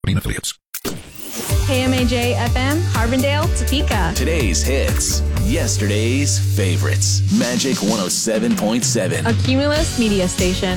Affiliates. KMAJ FM, Harbondale, Topeka. Today's hits, yesterday's favorites. Magic 107.7. A Cumulus media station.